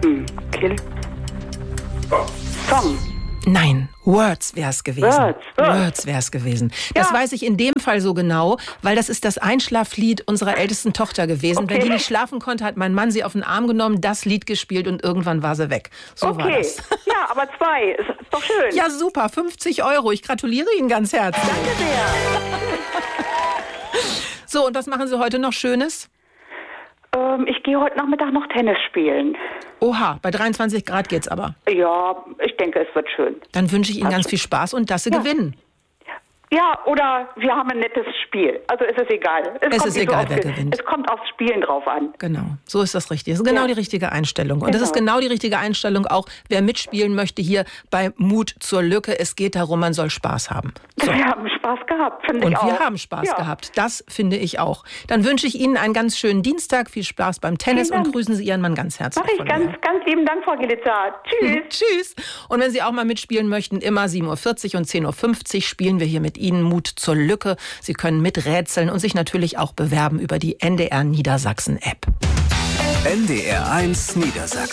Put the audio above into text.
Kill. Song. Nein, Words wäre es gewesen. Words wäre es gewesen. Das weiß ich in dem Fall so genau, weil das ist das Einschlaflied unserer ältesten Tochter gewesen. Wenn die nicht schlafen konnte, hat mein Mann sie auf den Arm genommen, das Lied gespielt und irgendwann war sie weg. So war das. Ja, aber 2, ist doch schön. Ja, super, 50 €. Ich gratuliere Ihnen ganz herzlich. Danke sehr. So, und was machen Sie heute noch Schönes? Ich gehe heute Nachmittag noch Tennis spielen. Oha, bei 23 Grad geht's aber. Ja, ich denke, es wird schön. Dann wünsche ich Ihnen ganz viel Spaß und dass Sie gewinnen. Ja, oder wir haben ein nettes Spiel. Also es ist egal. Es ist egal, wer gewinnt. Es kommt aufs Spielen drauf an. Genau, so ist das richtig. Das ist genau die richtige Einstellung. Und das ist genau die richtige Einstellung auch, wer mitspielen möchte hier bei Mut zur Lücke. Es geht darum, man soll Spaß haben. So. Wir haben Spaß gehabt, finde ich auch. Und wir haben Spaß gehabt. Das finde ich auch. Dann wünsche ich Ihnen einen ganz schönen Dienstag. Viel Spaß beim Tennis und grüßen Sie Ihren Mann ganz herzlich. Mach ich ganz lieben Dank, Frau Gilitzer. Tschüss. Tschüss. Und wenn Sie auch mal mitspielen möchten, immer 7:40 und 10:50 spielen wir hier mit Ihnen Mut zur Lücke. Sie können miträtseln und sich natürlich auch bewerben über die NDR Niedersachsen App. NDR 1 Niedersachsen.